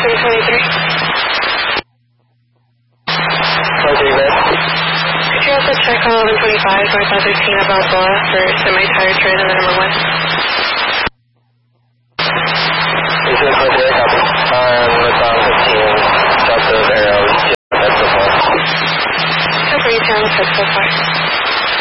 Could you also check on 1125 North 13 of Balboa for semi-tire tread on the number 1? Is it for there, copy? Northbound 15, south of Arrow, that's so far. So far, you sound so far.